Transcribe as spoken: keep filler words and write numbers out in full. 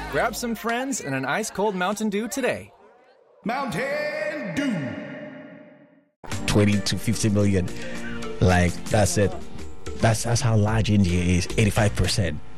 Grab some friends and an ice-cold Mountain Dew today. Mountain Dew. twenty to fifty million. Like, that's it. That's that's how large India is. eighty-five percent.